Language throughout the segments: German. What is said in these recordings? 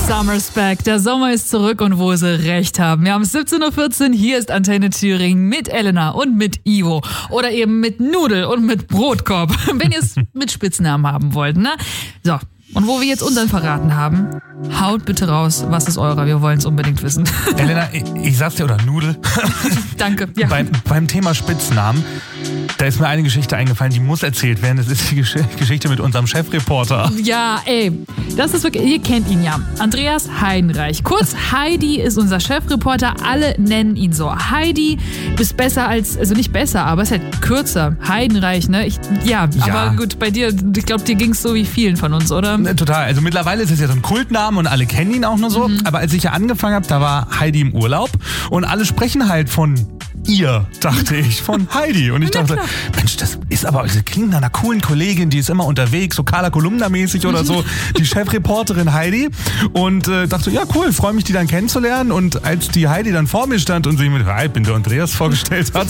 Summer's back. Der Sommer ist zurück und wo sie recht haben. Wir haben 17.14 Uhr, hier ist Antenne Thüringen mit Elena und mit Ivo. Oder eben mit Nudel und mit Brotkorb, wenn ihr es mit Spitznamen haben wollt, ne? So, und wo wir jetzt unseren verraten haben, haut bitte raus, was ist eurer? Wir wollen es unbedingt wissen. Elena, ich sag's dir, oder Nudel. Danke. Ja. Beim Thema Spitznamen, da ist mir eine Geschichte eingefallen, die muss erzählt werden. Das ist die Geschichte mit unserem Chefreporter. Ja, das ist wirklich, ihr kennt ihn ja. Andreas Heidenreich. Kurz, Heidi ist unser Chefreporter. Alle nennen ihn so. Heidi ist besser als, also nicht besser, aber ist halt kürzer. Heidenreich, ne? Ja, aber gut, bei dir, ich glaube, dir ging's so wie vielen von uns, oder? Total. Also mittlerweile ist es ja so ein Kultname und alle kennen ihn auch nur so. Aber als ich ja angefangen habe, da war Heidi im Urlaub und alle sprechen halt von ihr, dachte ich, von Heidi. Und ich dachte, Mensch, das klingt nach einer coolen Kollegin, die ist immer unterwegs, so Carla Kolumna-mäßig oder so, die Chefreporterin Heidi. Und dachte, ja cool, freue mich, die dann kennenzulernen. Und als die Heidi dann vor mir stand und sich mit "Hi, bin der Andreas" vorgestellt hat,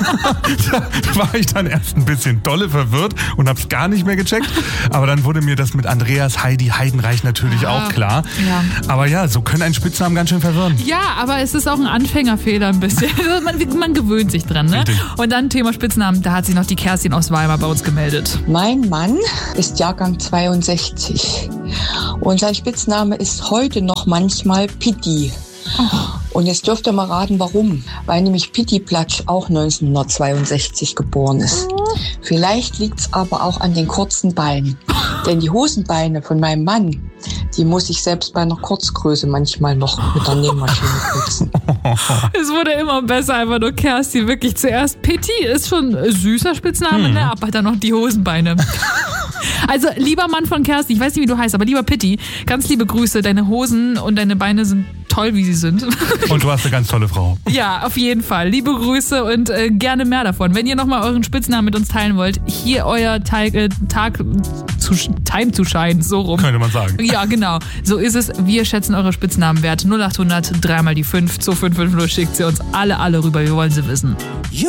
da war ich dann erst ein bisschen dolle verwirrt und hab's gar nicht mehr gecheckt. Aber dann wurde mir das mit Andreas, Heidi, Heidenreich natürlich auch klar. Ja. Aber ja, so können einen Spitznamen ganz schön verwirren. Ja, aber es ist auch ein Anfängerfehler ein bisschen. Man gewöhnt sich dran, ne? Richtig. Und dann Thema Spitznamen, da hat sich noch die Kerstin aus Weimar bei uns gemeldet. Mein Mann ist Jahrgang 62 und sein Spitzname ist heute noch manchmal Pitti. Und jetzt dürft ihr mal raten, warum. Weil nämlich Pitti Platsch auch 1962 geboren ist. Vielleicht liegt's aber auch an den kurzen Beinen. Denn die Hosenbeine von meinem Mann, die muss ich selbst bei einer Kurzgröße manchmal noch mit der Nähmaschine putzen. Es wurde immer besser, einfach nur Kerstin. Wirklich zuerst Pitti ist schon ein süßer Spitzname, ne? Aber dann noch die Hosenbeine. Also, lieber Mann von Kerstin, ich weiß nicht, wie du heißt, aber lieber Pitti, ganz liebe Grüße. Deine Hosen und deine Beine sind toll, wie sie sind. Und du hast eine ganz tolle Frau. Ja, auf jeden Fall. Liebe Grüße und gerne mehr davon. Wenn ihr nochmal euren Spitznamen mit uns teilen wollt, hier euer Time to shine, so rum. Könnte man sagen. Ja, genau. So ist es. Wir schätzen eure Spitznamen wert. 0800 3 mal die 5 2550 schickt sie uns alle rüber. Wir wollen sie wissen.